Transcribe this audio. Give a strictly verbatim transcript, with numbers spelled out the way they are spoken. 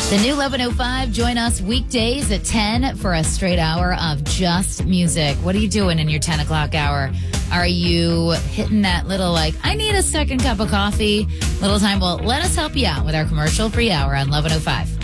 The new eleven oh five, join us weekdays at ten for a straight hour of just music. What are you doing in your ten o'clock hour? Are you hitting that little, like, I need a second cup of coffee little time? Well, let us help you out with our commercial-free hour on eleven oh five.